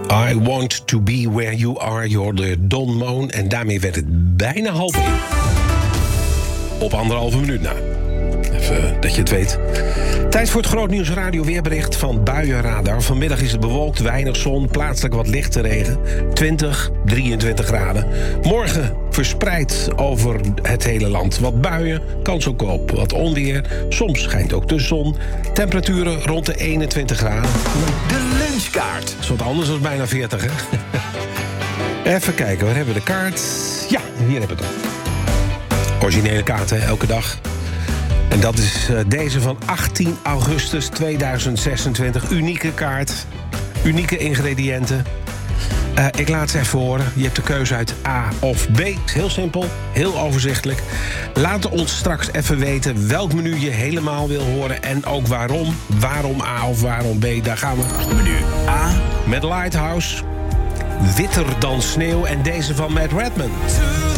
I want to be where you are, you're de Don Moen. En daarmee werd het bijna 12:30. Op 1,5 minuut na. Even dat je het weet. Tijd voor het grootnieuws radio weerbericht van Buienradar. Vanmiddag is het bewolkt, weinig zon, plaatselijk wat lichte regen. 20, 23 graden. Morgen verspreid over het hele land. Wat buien, kans ook op wat onweer. Soms schijnt ook de zon. Temperaturen rond de 21 graden. De lunchkaart. Dat is wat anders dan bijna 40, hè? Even kijken, waar hebben we de kaart? Ja, hier hebben we het. Originele kaart, hè, elke dag. En dat is deze van 18 augustus 2026. Unieke kaart. Unieke ingrediënten. Ik laat ze even horen. Je hebt de keuze uit A of B. Het is heel simpel, heel overzichtelijk. Laat ons straks even weten welk menu je helemaal wil horen... en ook waarom. Waarom A of waarom B, daar gaan we. Menu A. Met Lighthouse. Witter dan sneeuw en deze van Matt Redman.